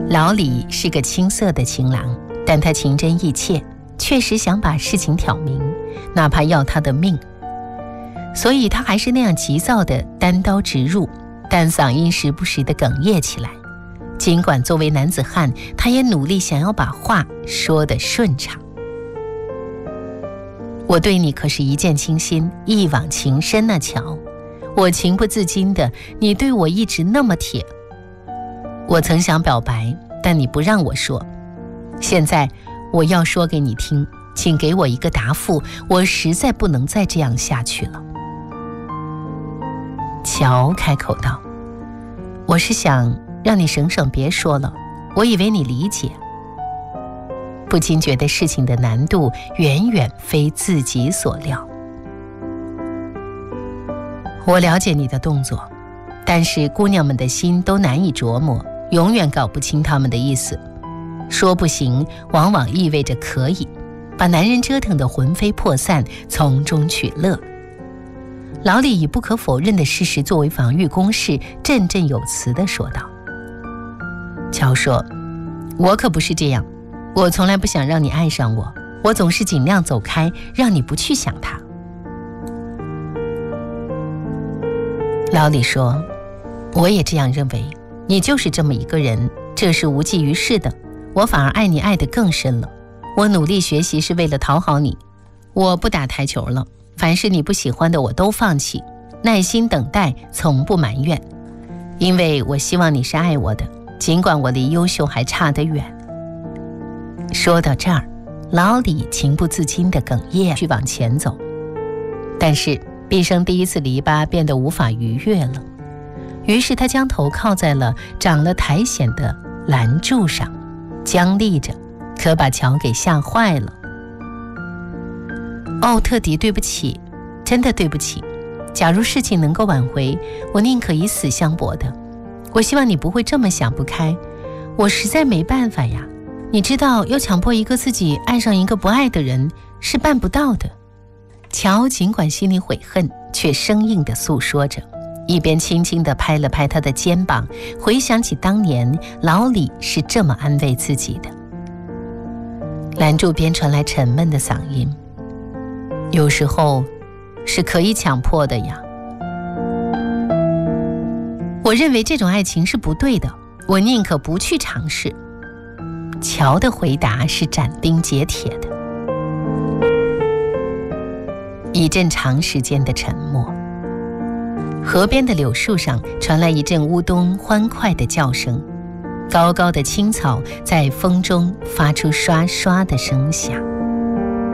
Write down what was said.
老李是个青涩的情郎，但他情真意切，确实想把事情挑明，哪怕要他的命。所以他还是那样急躁地单刀直入，但嗓音时不时地哽咽起来。尽管作为男子汉，他也努力想要把话说得顺畅。我对你可是一见倾心，一往情深啊，乔。我情不自禁的，你对我一直那么铁。我曾想表白，但你不让我说。现在我要说给你听，请给我一个答复，我实在不能再这样下去了。乔开口道，我是想让你省省别说了，我以为你理解。不禁觉得事情的难度远远非自己所料。我了解你的动作，但是姑娘们的心都难以琢磨，永远搞不清他们的意思。说不行往往意味着可以，把男人折腾得魂飞魄散，从中取乐。老李以不可否认的事实作为防御攻势，振振有词地说道。乔说，我可不是这样，我从来不想让你爱上我，我总是尽量走开，让你不去想他。老李说，我也这样认为，你就是这么一个人，这是无济于事的，我反而爱你爱得更深了。我努力学习是为了讨好你，我不打台球了，凡是你不喜欢的我都放弃，耐心等待，从不埋怨，因为我希望你是爱我的，尽管我离优秀还差得远。说到这儿，老李情不自禁地哽咽去往前走，但是毕生第一次篱笆变得无法逾越了，于是他将头靠在了长了苔藓的栏柱上，僵立着，可把乔给吓坏了。哦，特迪，对不起，真的对不起。假如事情能够挽回，我宁可以死相搏的。我希望你不会这么想不开，我实在没办法呀。你知道，要强迫一个自己爱上一个不爱的人是办不到的。乔尽管心里悔恨，却生硬地诉说着，一边轻轻地拍了拍他的肩膀，回想起当年老李是这么安慰自己的。栏柱边传来沉闷的嗓音，有时候是可以强迫的呀。我认为这种爱情是不对的，我宁可不去尝试。乔的回答是斩钉截铁的。一阵长时间的沉默，河边的柳树上传来一阵乌冬欢快的叫声，高高的青草在风中发出刷刷的声响。